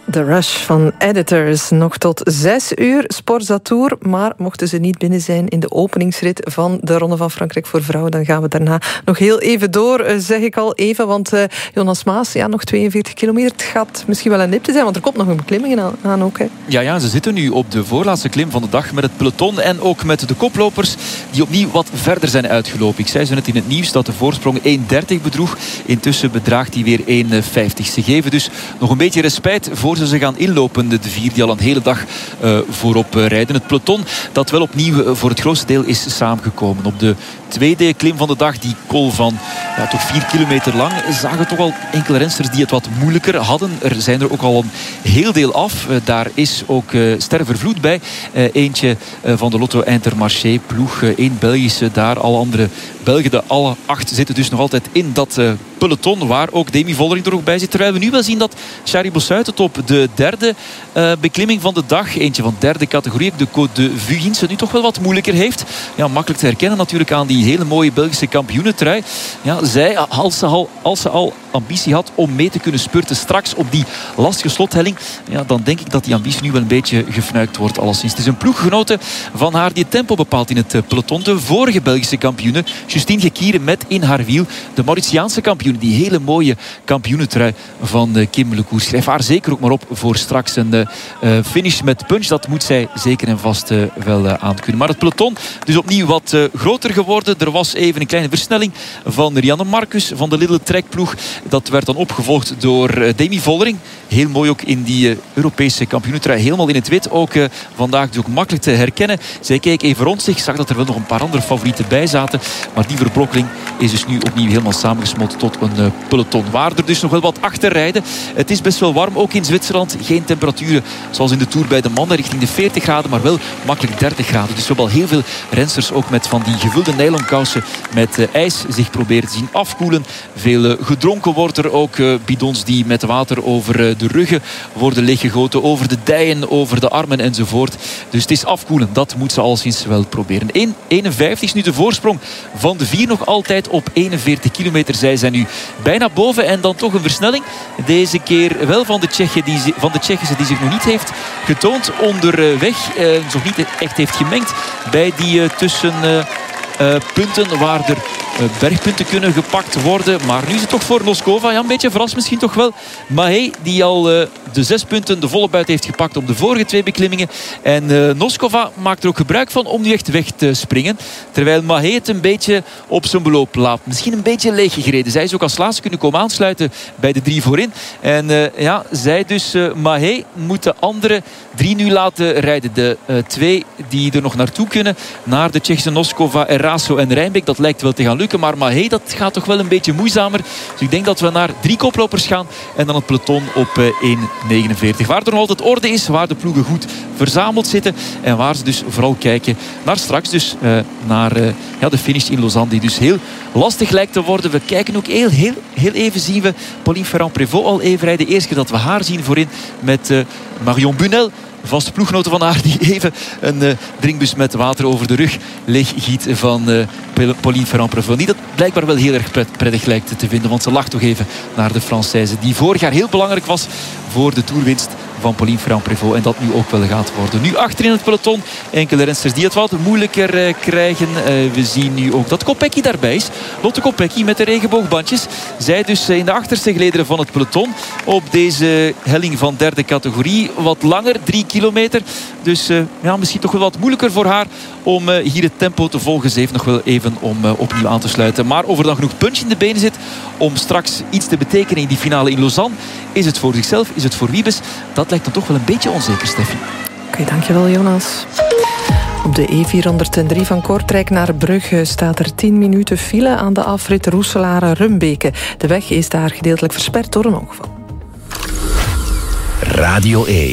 The Rush van Editors. Nog tot 6 uur Sporza-tour. Maar mochten ze niet binnen zijn in de openingsrit van de Ronde van Frankrijk voor vrouwen, dan gaan we daarna nog heel even door, zeg ik al even. Want Jonas Maas, nog 42 kilometer. Het gaat misschien wel een nipte zijn, want er komt nog een beklimming aan ook. Hè. Ja, ze zitten nu op de voorlaatste klim van de dag met het peloton en ook met de koplopers die opnieuw wat verder zijn uitgelopen. Ik zei zo net in het nieuws dat de voorsprong 1,30 bedroeg. Intussen bedraagt die weer 1,50. Ze geven dus nog een beetje respijt voor ze gaan inlopen. De vier die al een hele dag voorop rijden. Het peloton dat wel opnieuw voor het grootste deel is samengekomen. Op de tweede klim van de dag, die col van toch 4 kilometer lang, zagen toch al enkele rensters die het wat moeilijker hadden. Er zijn er ook al een heel deel af. Daar is ook Ster Vervloed bij. Eentje van de Lotto Intermarché ploeg. 1 Belgische daar. Alle andere Belgen, de alle 8 zitten dus nog altijd in dat peloton, waar ook Demi Vollering er ook bij zit. Terwijl we nu wel zien dat Shari Bossuit het op de derde beklimming van de dag, eentje van derde categorie, de Côte de Vughins, nu toch wel wat moeilijker heeft. Ja, makkelijk te herkennen natuurlijk aan die hele mooie Belgische kampioenentrui. Ja, zij, als ze al ambitie had om mee te kunnen spurten straks op die lastige slothelling, ja, dan denk ik dat die ambitie nu wel een beetje gefnuikt wordt alleszins. Het is een ploeggenote van haar die het tempo bepaalt in het peloton. De vorige Belgische kampioene, Justine Gekieren, met in haar wiel de Mauritiaanse kampioen, die hele mooie kampioenentrui van Kim Lecours. Schrijf haar zeker ook maar op voor straks een finish met punch. Dat moet zij zeker en vast wel aankunnen. Maar het peloton dus opnieuw wat groter geworden. Er was even een kleine versnelling van Rianne Marcus van de Lidl Trek-ploeg. Dat werd dan opgevolgd door Demi Vollering. Heel mooi ook in die Europese kampioenentrui. Helemaal in het wit. Ook vandaag dus ook makkelijk te herkennen. Zij keek even rond zich. Zag dat er wel nog een paar andere favorieten bij zaten. Maar die verblokkeling is dus nu opnieuw helemaal samengesmolten tot een peloton. Waar er dus nog wel wat achter rijden. Het is best wel warm. Ook in Zwitserland. Geen temperaturen zoals in de Tour bij de mannen richting de 40 graden. Maar wel makkelijk 30 graden. Dus we hebben al heel veel rensters ook met van die gevulde nylonkousen met ijs zich proberen te zien afkoelen. Veel gedronken wordt er ook. Bidons die met water over de ruggen worden leeggegoten. Over de dijen, over de armen enzovoort. Dus het is afkoelen. Dat moet ze alleszins wel proberen. 1,51 is nu de voorsprong van de 4. Nog altijd op 41 kilometer. Zij zijn nu bijna boven. En dan toch een versnelling. Deze keer wel van de Tsjechische die zich nog niet heeft getoond onderweg. Nog niet echt heeft gemengd bij die punten waar er bergpunten kunnen gepakt worden. Maar nu is het toch voor Noskova. Ja, een beetje verrast misschien toch wel. Mahé, die al de 6 punten de volle buit heeft gepakt op de vorige 2 beklimmingen. En Noskova maakt er ook gebruik van om nu echt weg te springen. Terwijl Mahé het een beetje op zijn beloop laat. Misschien een beetje leeg gereden. Zij is ook als laatste kunnen komen aansluiten bij de 3 voorin. En zij dus, Mahé, moet de andere 3 nu laten rijden. De 2 die er nog naartoe kunnen. Naar de Tsjechische Noskova, Eraso en Rijnbeek. Dat lijkt wel te gaan lukken. Maar Mahé, dat gaat toch wel een beetje moeizamer. Dus ik denk dat we naar 3 koplopers gaan. En dan het peloton op 1,49. Waar er nog altijd orde is. Waar de ploegen goed verzameld zitten. En waar ze dus vooral kijken naar straks. Dus naar de finish in Lausanne. Die dus heel lastig lijkt te worden. We kijken ook heel even zien we Pauline Ferrand-Prévot al even rijden. De eerste keer dat we haar zien voorin met Marion Bunel. Vaste ploeggenoten van haar die even een drinkbus met water over de rug leeg giet van Pauline Ferrand-Prévot. Die dat blijkbaar wel heel erg prettig lijkt te vinden. Want ze lacht toch even naar de Française. Die vorig jaar heel belangrijk was voor de toerwinst van Pauline Ferrand-Prévot. En dat nu ook wel gaat worden. Nu achterin het peloton. Enkele rensters die het wat moeilijker krijgen. We zien nu ook dat Kopecky daarbij is. Lotte Kopecky met de regenboogbandjes. Zij dus in de achterste gelederen van het peloton. Op deze helling van derde categorie. Wat langer, 3 kilometer. Dus misschien toch wel wat moeilijker voor haar om hier het tempo te volgen. Ze heeft nog wel even om opnieuw aan te sluiten. Maar of er dan genoeg punch in de benen zit om straks iets te betekenen in die finale in Lausanne. Is het voor zichzelf? Is het voor Wiebes? Dat lijkt dan toch wel een beetje onzeker, Steffi. Oké, dankjewel Jonas. Op de E403 van Kortrijk naar Brugge staat er 10 minuten file aan de afrit Roeselare-Rumbeke. De weg is daar gedeeltelijk versperd door een ongeval. Radio 1.